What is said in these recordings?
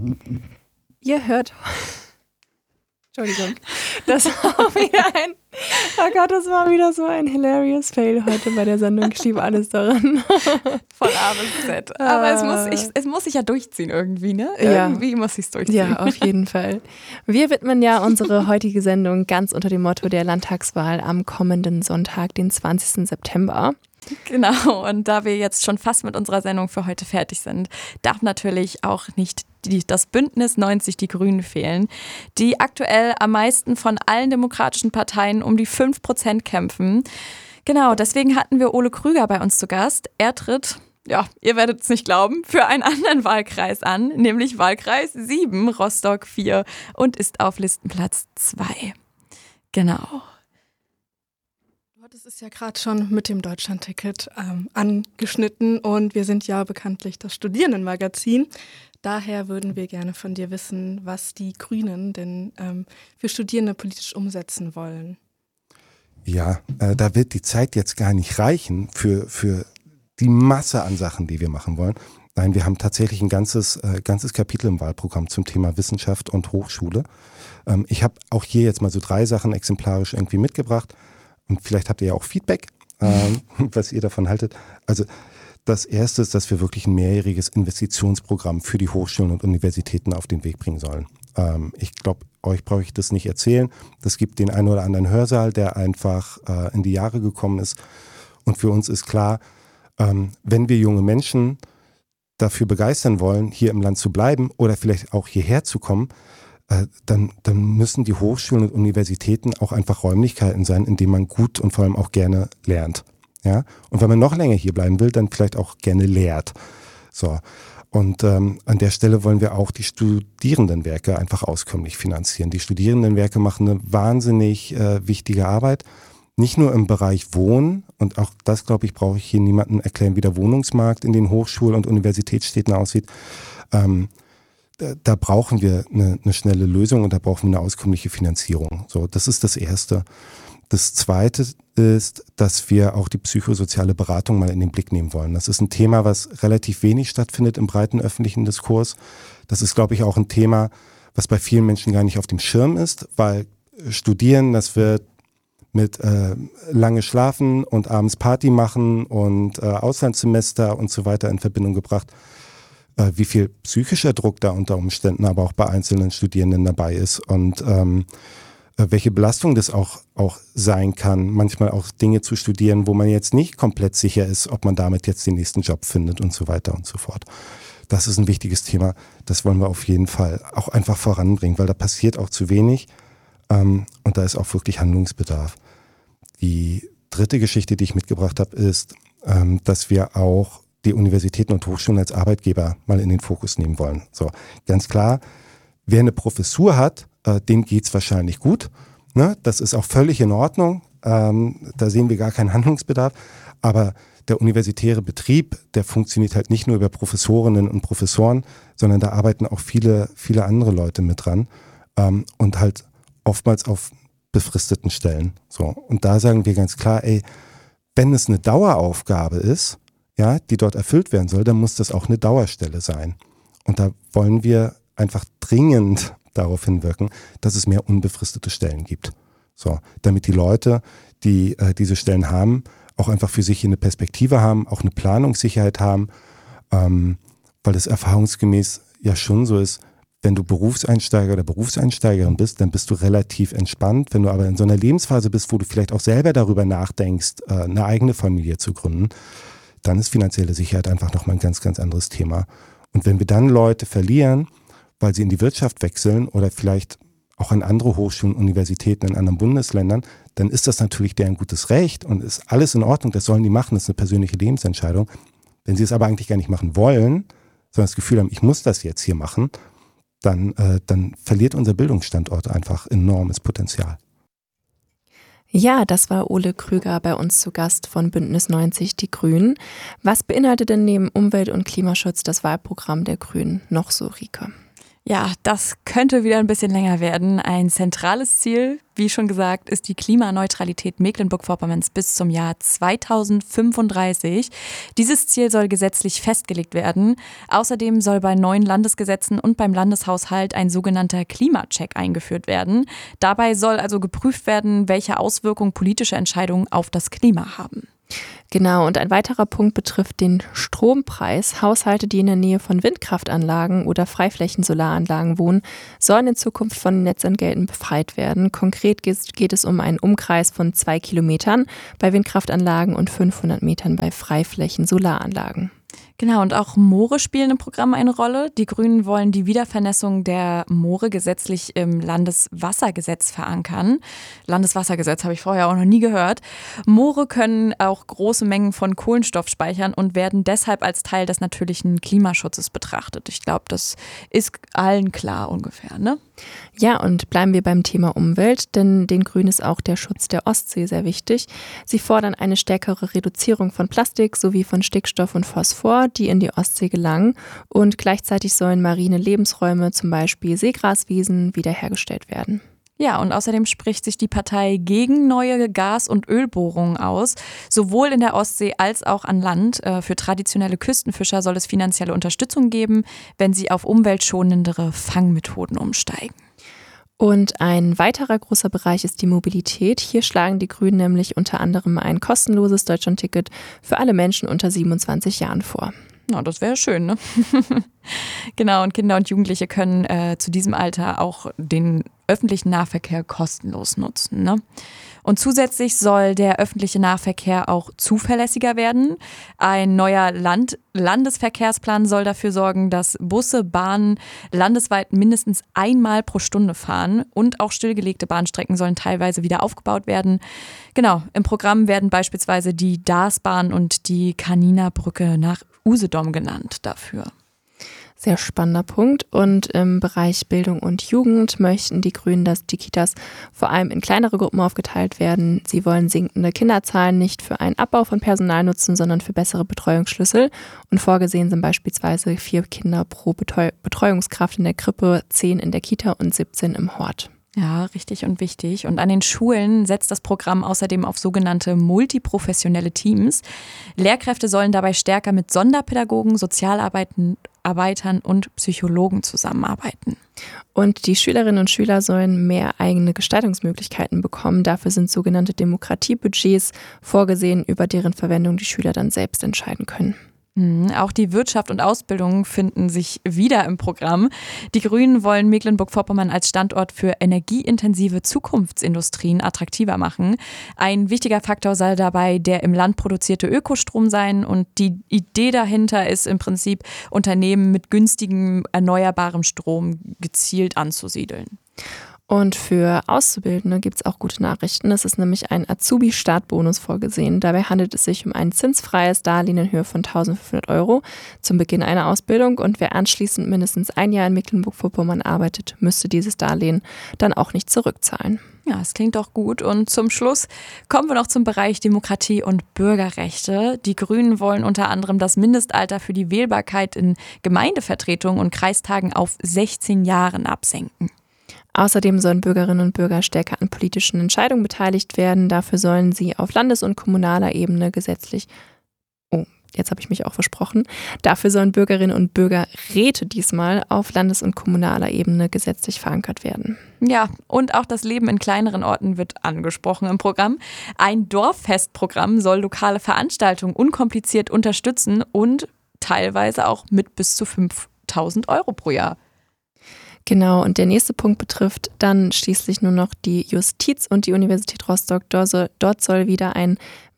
Ihr hört... Entschuldigung. Das war wieder das war wieder so ein hilarious Fail heute bei der Sendung. Ich schiebe alles daran. Von A bis Z. Aber es muss sich ja durchziehen irgendwie, ne? Ja. Irgendwie muss sich durchziehen. Ja, auf jeden Fall. Wir widmen ja unsere heutige Sendung ganz unter dem Motto der Landtagswahl am kommenden Sonntag, den 20. September. Genau, und da wir jetzt schon fast mit unserer Sendung für heute fertig sind, darf natürlich auch nicht das Bündnis 90 Die Grünen fehlen, die aktuell am meisten von allen demokratischen Parteien um die 5% kämpfen. Genau, deswegen hatten wir Ole Krüger bei uns zu Gast. Er tritt, ja, ihr werdet es nicht glauben, für einen anderen Wahlkreis an, nämlich Wahlkreis 7, Rostock 4 und ist auf Listenplatz 2. Genau. Das ist ja gerade schon mit dem Deutschlandticket angeschnitten und wir sind ja bekanntlich das Studierendenmagazin. Daher würden wir gerne von dir wissen, was die Grünen denn für Studierende politisch umsetzen wollen. Ja, da wird die Zeit jetzt gar nicht reichen für die Masse an Sachen, die wir machen wollen. Nein, wir haben tatsächlich ein ganzes Kapitel im Wahlprogramm zum Thema Wissenschaft und Hochschule. Ich habe auch hier jetzt mal so 3 Sachen exemplarisch irgendwie mitgebracht. Und vielleicht habt ihr ja auch Feedback, was ihr davon haltet. Also das Erste ist, dass wir wirklich ein mehrjähriges Investitionsprogramm für die Hochschulen und Universitäten auf den Weg bringen sollen. Ich glaube, euch brauche ich das nicht erzählen. Das gibt den einen oder anderen Hörsaal, der einfach in die Jahre gekommen ist. Und für uns ist klar, wenn wir junge Menschen dafür begeistern wollen, hier im Land zu bleiben oder vielleicht auch hierher zu kommen, dann müssen die Hochschulen und Universitäten auch einfach Räumlichkeiten sein, in denen man gut und vor allem auch gerne lernt. Ja? Und wenn man noch länger hier bleiben will, dann vielleicht auch gerne lehrt. So. Und an der Stelle wollen wir auch die Studierendenwerke einfach auskömmlich finanzieren. Die Studierendenwerke machen eine wahnsinnig wichtige Arbeit, nicht nur im Bereich Wohnen, und auch das, glaube ich, brauche ich hier niemandem erklären, wie der Wohnungsmarkt in den Hochschul- und Universitätsstädten aussieht. Da brauchen wir eine schnelle Lösung und da brauchen wir eine auskömmliche Finanzierung. So, das ist das Erste. Das Zweite ist, dass wir auch die psychosoziale Beratung mal in den Blick nehmen wollen. Das ist ein Thema, was relativ wenig stattfindet im breiten öffentlichen Diskurs. Das ist, glaube ich, auch ein Thema, was bei vielen Menschen gar nicht auf dem Schirm ist, weil Studieren, das wird mit lange schlafen und abends Party machen und Auslandssemester und so weiter in Verbindung gebracht. Wie viel psychischer Druck da unter Umständen aber auch bei einzelnen Studierenden dabei ist und welche Belastung das auch sein kann, manchmal auch Dinge zu studieren, wo man jetzt nicht komplett sicher ist, ob man damit jetzt den nächsten Job findet und so weiter und so fort. Das ist ein wichtiges Thema, das wollen wir auf jeden Fall auch einfach voranbringen, weil da passiert auch zu wenig und da ist auch wirklich Handlungsbedarf. Die dritte Geschichte, die ich mitgebracht habe, ist, dass wir auch die Universitäten und Hochschulen als Arbeitgeber mal in den Fokus nehmen wollen. So, ganz klar, wer eine Professur hat, dem geht's wahrscheinlich gut. Ne? Das ist auch völlig in Ordnung. Da sehen wir gar keinen Handlungsbedarf. Aber der universitäre Betrieb, der funktioniert halt nicht nur über Professorinnen und Professoren, sondern da arbeiten auch viele, viele andere Leute mit dran und halt oftmals auf befristeten Stellen. So, und da sagen wir ganz klar, wenn es eine Daueraufgabe ist, ja, die dort erfüllt werden soll, dann muss das auch eine Dauerstelle sein. Und da wollen wir einfach dringend darauf hinwirken, dass es mehr unbefristete Stellen gibt. So, damit die Leute, die diese Stellen haben, auch einfach für sich eine Perspektive haben, auch eine Planungssicherheit haben, weil das erfahrungsgemäß ja schon so ist, wenn du Berufseinsteiger oder Berufseinsteigerin bist, dann bist du relativ entspannt. Wenn du aber in so einer Lebensphase bist, wo du vielleicht auch selber darüber nachdenkst, eine eigene Familie zu gründen, dann ist finanzielle Sicherheit einfach nochmal ein ganz, ganz anderes Thema. Und wenn wir dann Leute verlieren, weil sie in die Wirtschaft wechseln oder vielleicht auch an andere Hochschulen, Universitäten in anderen Bundesländern, dann ist das natürlich deren gutes Recht und ist alles in Ordnung, das sollen die machen, das ist eine persönliche Lebensentscheidung. Wenn sie es aber eigentlich gar nicht machen wollen, sondern das Gefühl haben, ich muss das jetzt hier machen, dann verliert unser Bildungsstandort einfach enormes Potenzial. Ja, das war Ole Krüger bei uns zu Gast von Bündnis 90 Die Grünen. Was beinhaltet denn neben Umwelt- und Klimaschutz das Wahlprogramm der Grünen noch so, Rike? Ja, das könnte wieder ein bisschen länger werden. Ein zentrales Ziel, wie schon gesagt, ist die Klimaneutralität Mecklenburg-Vorpommerns bis zum Jahr 2035. Dieses Ziel soll gesetzlich festgelegt werden. Außerdem soll bei neuen Landesgesetzen und beim Landeshaushalt ein sogenannter Klimacheck eingeführt werden. Dabei soll also geprüft werden, welche Auswirkungen politische Entscheidungen auf das Klima haben. Genau, und ein weiterer Punkt betrifft den Strompreis. Haushalte, die in der Nähe von Windkraftanlagen oder Freiflächensolaranlagen wohnen, sollen in Zukunft von den Netzentgelten befreit werden. Konkret geht es um einen Umkreis von 2 Kilometern bei Windkraftanlagen und 500 Metern bei Freiflächensolaranlagen. Genau, und auch Moore spielen im Programm eine Rolle. Die Grünen wollen die Wiedervernässung der Moore gesetzlich im Landeswassergesetz verankern. Landeswassergesetz habe ich vorher auch noch nie gehört. Moore können auch große Mengen von Kohlenstoff speichern und werden deshalb als Teil des natürlichen Klimaschutzes betrachtet. Ich glaube, das ist allen klar ungefähr, ne? Ja, und bleiben wir beim Thema Umwelt, denn den Grünen ist auch der Schutz der Ostsee sehr wichtig. Sie fordern eine stärkere Reduzierung von Plastik sowie von Stickstoff und Phosphor, die in die Ostsee gelangen. Und gleichzeitig sollen marine Lebensräume, zum Beispiel Seegraswiesen, wiederhergestellt werden. Ja, und außerdem spricht sich die Partei gegen neue Gas- und Ölbohrungen aus. Sowohl in der Ostsee als auch an Land. Für traditionelle Küstenfischer soll es finanzielle Unterstützung geben, wenn sie auf umweltschonendere Fangmethoden umsteigen. Und ein weiterer großer Bereich ist die Mobilität. Hier schlagen die Grünen nämlich unter anderem ein kostenloses Deutschlandticket für alle Menschen unter 27 Jahren vor. Na, das wäre schön, ne? Genau, und Kinder und Jugendliche können zu diesem Alter auch den öffentlichen Nahverkehr kostenlos nutzen, ne? Und zusätzlich soll der öffentliche Nahverkehr auch zuverlässiger werden. Ein neuer Landesverkehrsplan soll dafür sorgen, dass Busse, Bahnen landesweit mindestens einmal pro Stunde fahren und auch stillgelegte Bahnstrecken sollen teilweise wieder aufgebaut werden. Genau, im Programm werden beispielsweise die Darßbahn und die Canina-Brücke nach Usedom genannt dafür. Sehr spannender Punkt. Und im Bereich Bildung und Jugend möchten die Grünen, dass die Kitas vor allem in kleinere Gruppen aufgeteilt werden. Sie wollen sinkende Kinderzahlen nicht für einen Abbau von Personal nutzen, sondern für bessere Betreuungsschlüssel. Und vorgesehen sind beispielsweise 4 Kinder pro Betreuungskraft in der Krippe, 10 in der Kita und 17 im Hort. Ja, richtig und wichtig. Und an den Schulen setzt das Programm außerdem auf sogenannte multiprofessionelle Teams. Lehrkräfte sollen dabei stärker mit Sonderpädagogen, Sozialarbeitern und Psychologen zusammenarbeiten. Und die Schülerinnen und Schüler sollen mehr eigene Gestaltungsmöglichkeiten bekommen. Dafür sind sogenannte Demokratiebudgets vorgesehen, über deren Verwendung die Schüler dann selbst entscheiden können. Auch die Wirtschaft und Ausbildung finden sich wieder im Programm. Die Grünen wollen Mecklenburg-Vorpommern als Standort für energieintensive Zukunftsindustrien attraktiver machen. Ein wichtiger Faktor soll dabei der im Land produzierte Ökostrom sein. Und die Idee dahinter ist im Prinzip, Unternehmen mit günstigem erneuerbarem Strom gezielt anzusiedeln. Und für Auszubildende gibt es auch gute Nachrichten. Es ist nämlich ein Azubi-Startbonus vorgesehen. Dabei handelt es sich um ein zinsfreies Darlehen in Höhe von 1.500 € zum Beginn einer Ausbildung. Und wer anschließend mindestens ein Jahr in Mecklenburg-Vorpommern arbeitet, müsste dieses Darlehen dann auch nicht zurückzahlen. Ja, es klingt doch gut. Und zum Schluss kommen wir noch zum Bereich Demokratie und Bürgerrechte. Die Grünen wollen unter anderem das Mindestalter für die Wählbarkeit in Gemeindevertretungen und Kreistagen auf 16 Jahren absenken. Außerdem sollen Bürgerinnen und Bürger stärker an politischen Entscheidungen beteiligt werden. Dafür sollen sie auf Landes- und kommunaler Ebene gesetzlich, jetzt habe ich mich auch versprochen, dafür sollen Bürgerinnen und Bürgerräte diesmal auf Landes- und kommunaler Ebene gesetzlich verankert werden. Ja, und auch das Leben in kleineren Orten wird angesprochen im Programm. Ein Dorffestprogramm soll lokale Veranstaltungen unkompliziert unterstützen und teilweise auch mit bis zu 5.000 € pro Jahr. Genau, und der nächste Punkt betrifft dann schließlich nur noch die Justiz und die Universität Rostock. Dort soll wieder ein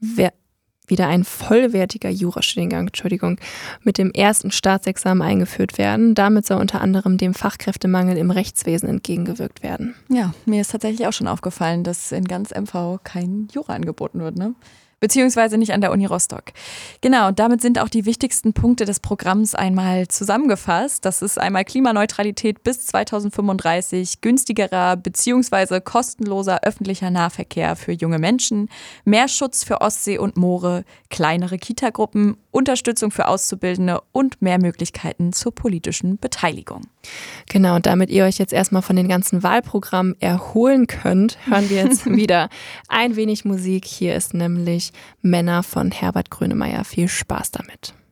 vollwertiger Jurastudiengang, mit dem ersten Staatsexamen eingeführt werden. Damit soll unter anderem dem Fachkräftemangel im Rechtswesen entgegengewirkt werden. Ja, mir ist tatsächlich auch schon aufgefallen, dass in ganz MV kein Jura angeboten wird, ne? Beziehungsweise nicht an der Uni Rostock. Genau, und damit sind auch die wichtigsten Punkte des Programms einmal zusammengefasst. Das ist einmal Klimaneutralität bis 2035, günstigerer beziehungsweise kostenloser öffentlicher Nahverkehr für junge Menschen, mehr Schutz für Ostsee und Moore, kleinere Kitagruppen Unterstützung für Auszubildende und mehr Möglichkeiten zur politischen Beteiligung. Genau, und damit ihr euch jetzt erstmal von den ganzen Wahlprogrammen erholen könnt, hören wir jetzt wieder ein wenig Musik. Hier ist nämlich Männer von Herbert Grönemeyer. Viel Spaß damit.